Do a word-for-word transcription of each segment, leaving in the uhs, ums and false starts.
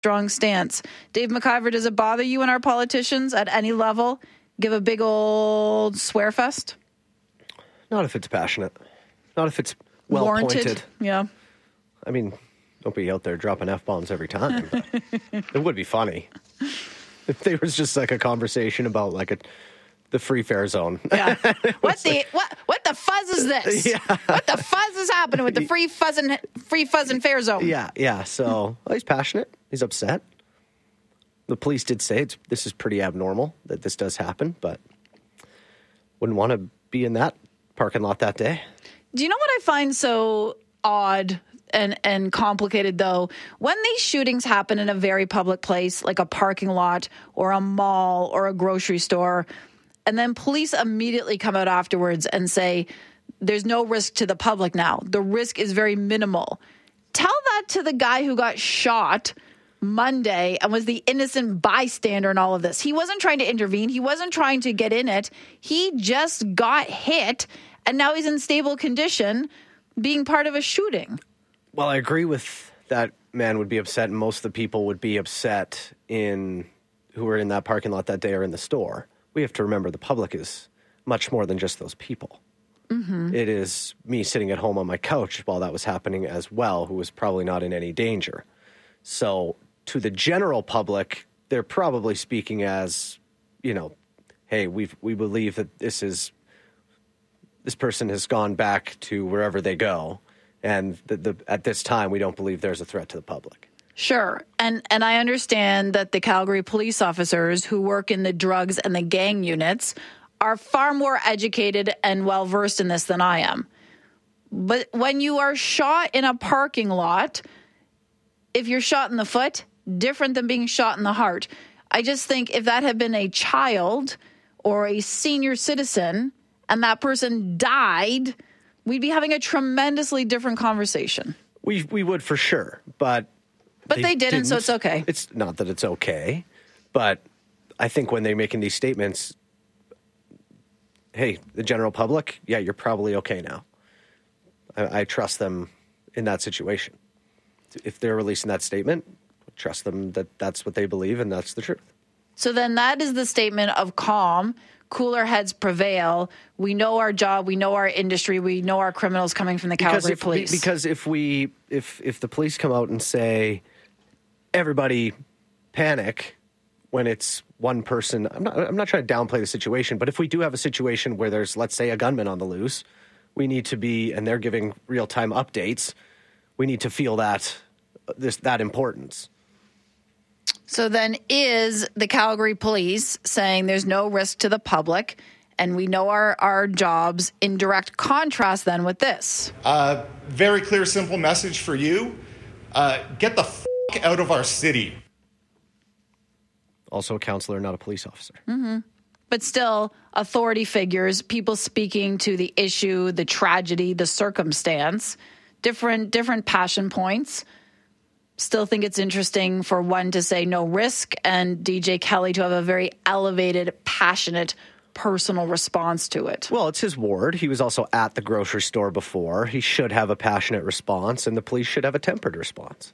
strong stance. Dave McIver, does it bother you when our politicians at any level give a big old swear fest? Not if it's passionate. Not if it's well Warranted. pointed. Yeah. I mean, don't be out there dropping F-bombs every time. But it would be funny if there was just like a conversation about like a the free fare zone. Yeah. What the like, what what the fuzz is this? Yeah. What the fuzz is happening with the free fuzzing free fuzzing fare zone? Yeah, yeah. So well, he's passionate. He's upset. The police did say it's this is pretty abnormal that this does happen, but wouldn't want to be in that parking lot that day. Do you know what I find so odd and and complicated, though? When these shootings happen in a very public place, like a parking lot or a mall or a grocery store, and then police immediately come out afterwards and say, there's no risk to the public now. The risk is very minimal. Tell that to the guy who got shot Monday and was the innocent bystander in all of this. He wasn't trying to intervene. He wasn't trying to get in it. He just got hit, and now he's in stable condition being part of a shooting. Well, I agree with that man would be upset, and most of the people would be upset in who were in that parking lot that day or in the store. We have to remember the public is much more than just those people. Mm-hmm. It is me sitting at home on my couch while that was happening as well, who was probably not in any danger. So to the general public, they're probably speaking as, you know, hey, we we believe that this is this person has gone back to wherever they go, and the, the, at this time, we don't believe there's a threat to the public. Sure. And and I understand that the Calgary police officers who work in the drugs and the gang units are far more educated and well-versed in this than I am. But when you are shot in a parking lot, if you're shot in the foot, different than being shot in the heart. I just think if that had been a child or a senior citizen and that person died, we'd be having a tremendously different conversation. We we would for sure, but But they, they didn't, didn't, so it's okay. It's not that it's okay, but I think when they're making these statements, hey, the general public, yeah, you're probably okay now. I, I trust them in that situation. If they're releasing that statement, trust them that that's what they believe and that's the truth. So then that is the statement of calm. Cooler heads prevail. We know our job. We know our industry. We know our criminals coming from the Calgary if, police. Because if we, if if the police come out and say, everybody panic when it's one person, I'm not, I'm not trying to downplay the situation, but if we do have a situation where there's, let's say, a gunman on the loose, we need to be, and they're giving real-time updates, we need to feel that, this that importance. So then is the Calgary police saying there's no risk to the public and we know our, our jobs in direct contrast then with this? Uh, very clear, simple message for you. Uh, get the f*** out of our city. Also a counselor, not a police officer. Mm-hmm. But still, authority figures, people speaking to the issue, the tragedy, the circumstance, different different passion points. Still think it's interesting for one to say no risk and D J Kelly to have a very elevated, passionate, personal response to it. Well, it's his ward. He was also at the grocery store before. He should have a passionate response, and the police should have a tempered response.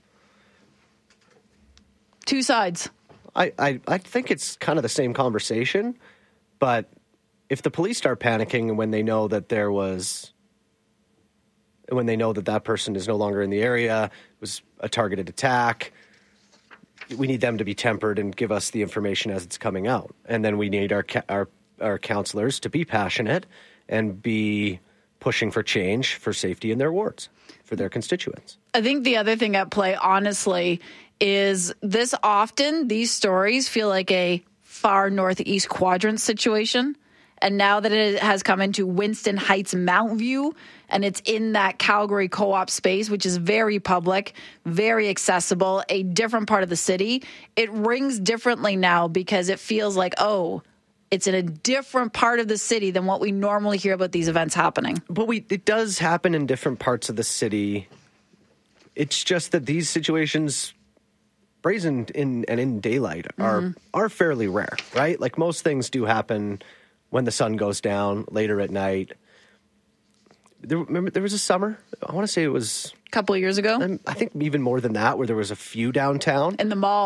Two sides. I, I, I think it's kind of the same conversation, but if the police start panicking when they know that there was... when they know that that person is no longer in the area, it was a targeted attack, we need them to be tempered and give us the information as it's coming out. And then we need our our, our counselors to be passionate and be pushing for change for safety in their wards, for their constituents. I think the other thing at play, honestly, is this often, these stories feel like a far northeast quadrant situation. And now that it has come into Winston Heights, Mount View, and it's in that Calgary co-op space, which is very public, very accessible, a different part of the city, it rings differently now because it feels like, oh, it's in a different part of the city than what we normally hear about these events happening. But we, it does happen in different parts of the city. It's just that these situations, brazen in and in daylight, are mm-hmm. are fairly rare, right? Like most things do happen when the sun goes down later at night. There, remember, there was a summer, I want to say it was A couple of years ago And I think even more than that, where there was a few downtown. in the mall.